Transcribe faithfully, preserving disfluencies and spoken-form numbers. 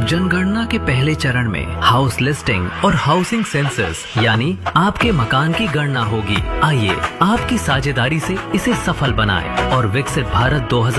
जनगणना के पहले चरण में हाउस लिस्टिंग और हाउसिंग सेंसस यानी आपके मकान की गणना होगी। आइए आपकी साझेदारी से इसे सफल बनाएं और विकसित भारत दो हज़ार